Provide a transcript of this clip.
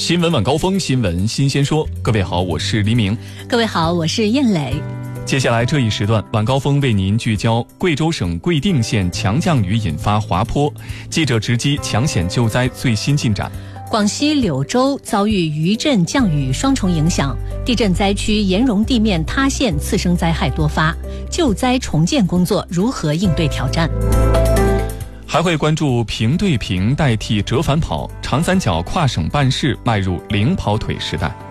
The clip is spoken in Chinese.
新闻晚高峰，新闻新鲜说。各位好，我是黎明。 各位好，我是燕磊。 接下来这一时段，晚高峰为您聚焦贵州省贵定县强降雨引发滑坡，记者直击抢险救灾最新进展。 广西柳州遭遇余震降雨双重影响，地震灾区岩溶地面塌陷次生灾害多发，救灾重建工作如何应对挑战？ 还会关注平对平代替折返跑，长三角跨省办事迈入零跑腿时代。